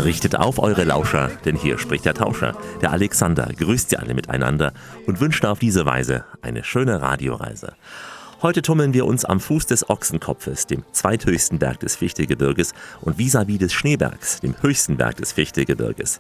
Richtet auf eure Lauscher, denn hier spricht der Tauscher. Der Alexander grüßt sie alle miteinander und wünscht auf diese Weise eine schöne Radioreise. Heute tummeln wir uns am Fuß des Ochsenkopfes, dem zweithöchsten Berg des Fichtegebirges, und vis-à-vis des Schneebergs, dem höchsten Berg des Fichtegebirges.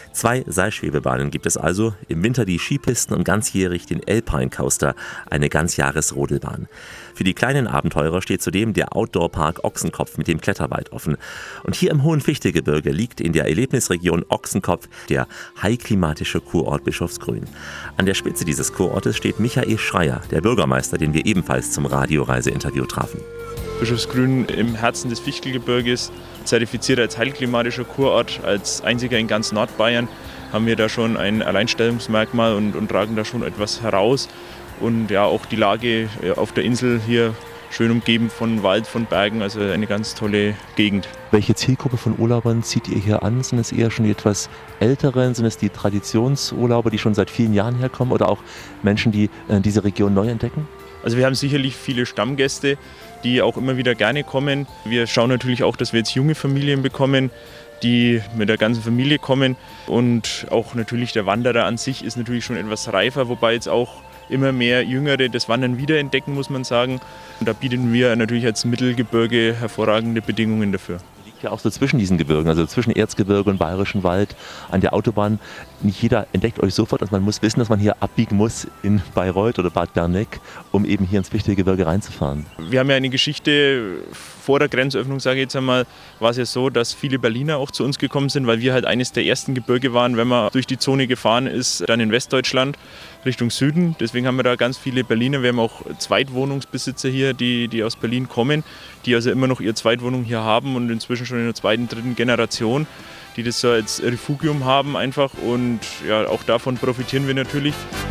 2 Seilschwebebahnen gibt es also, im Winter die Skipisten und ganzjährig den Alpine Coaster, eine Ganzjahresrodelbahn. Für die kleinen Abenteurer steht zudem der Outdoor-Park Ochsenkopf mit dem Kletterwald offen. Und hier im hohen Fichtegebirge liegt in der Erlebnisregion Ochsenkopf der high-klimatische Kurort Bischofsgrün. An der Spitze dieses Kurortes steht Michael Schreier, der Bürgermeister, den wir ebenfalls zum Radioreise-Interview trafen. Bischofsgrün im Herzen des Fichtelgebirges, zertifiziert als heilklimatischer Kurort, als einziger in ganz Nordbayern, haben wir da schon ein Alleinstellungsmerkmal und tragen da schon etwas heraus. Und ja, auch die Lage auf der Insel hier schön umgeben von Wald, von Bergen, also eine ganz tolle Gegend. Welche Zielgruppe von Urlaubern zieht ihr hier an? Sind es eher schon die etwas Älteren? Sind es die Traditionsurlauber, die schon seit vielen Jahren herkommen, oder auch Menschen, die diese Region neu entdecken? Also wir haben sicherlich viele Stammgäste, die auch immer wieder gerne kommen. Wir schauen natürlich auch, dass wir jetzt junge Familien bekommen, die mit der ganzen Familie kommen. Und auch natürlich der Wanderer an sich ist natürlich schon etwas reifer, wobei jetzt auch immer mehr Jüngere das Wandern wiederentdecken, muss man sagen. Und da bieten wir natürlich als Mittelgebirge hervorragende Bedingungen dafür. Ja, auch so zwischen diesen Gebirgen, also zwischen Erzgebirge und Bayerischen Wald an der Autobahn. Nicht jeder entdeckt euch sofort, also man muss wissen, dass man hier abbiegen muss in Bayreuth oder Bad Berneck, um eben hier ins Fichtegebirge reinzufahren. Wir haben ja eine Geschichte, vor der Grenzöffnung, sage ich jetzt einmal, war es ja so, dass viele Berliner auch zu uns gekommen sind, weil wir halt eines der ersten Gebirge waren, wenn man durch die Zone gefahren ist, dann in Westdeutschland Richtung Süden. Deswegen haben wir da ganz viele Berliner. Wir haben auch Zweitwohnungsbesitzer hier, die aus Berlin kommen, die also immer noch ihre Zweitwohnung hier haben und inzwischen schon in der 2., 3. Generation, die das so als Refugium haben einfach. Und ja, auch davon profitieren wir natürlich.